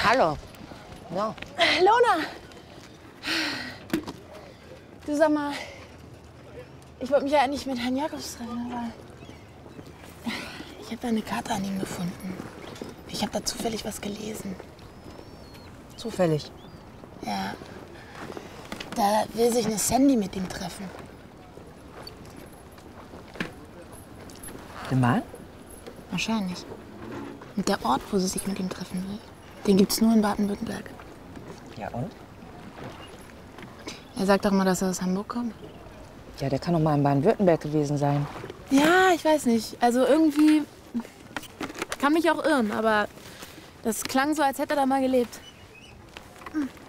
Hallo. Ja. Lona! Du, sag mal, ich wollte mich ja eigentlich mit Herrn Jakobs treffen, aber ich habe da eine Karte an ihm gefunden. Ich habe da zufällig was gelesen. Zufällig. Ja. Da will sich eine Sandy mit ihm treffen. Mal? Wahrscheinlich. Und der Ort, wo sie sich mit ihm treffen will, den gibt's nur in Baden-Württemberg. Ja, und? Er sagt doch mal, dass er aus Hamburg kommt. Ja, der kann doch mal in Baden-Württemberg gewesen sein. Ja, ich weiß nicht. Also irgendwie kann mich auch irren, aber das klang so, als hätte er da mal gelebt.